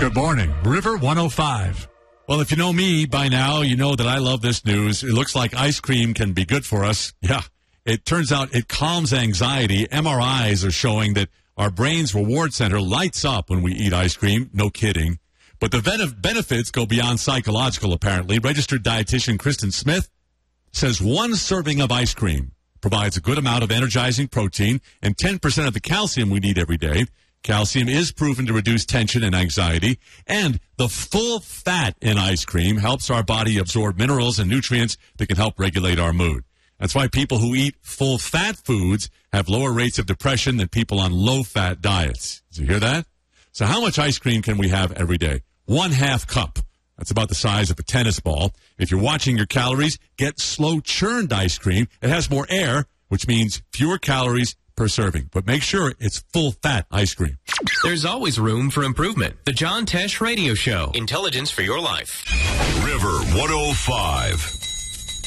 Good morning, River 105. Well, if you know me by now, you know that I love this news. It looks like ice cream can be good for us. Yeah, it turns out it calms anxiety. MRIs are showing that our brain's reward center lights up when we eat ice cream. No kidding. But the benefits go beyond psychological, apparently. Registered dietitian Kristen Smith says one serving of ice cream provides a good amount of energizing protein and 10% of the calcium we need every day. Calcium is proven to reduce tension and anxiety, and the full fat in ice cream helps our body absorb minerals and nutrients that can help regulate our mood. That's why people who eat full fat foods have lower rates of depression than people on low fat diets. Did you hear that? So how much ice cream can we have every day? 1/2 cup. That's about the size of a tennis ball. If you're watching your calories, get slow churned ice cream. It has more air, which means fewer calories per serving. But make sure it's full-fat ice cream. There's always room for improvement. The John Tesh Radio Show. Intelligence for your life. River 105.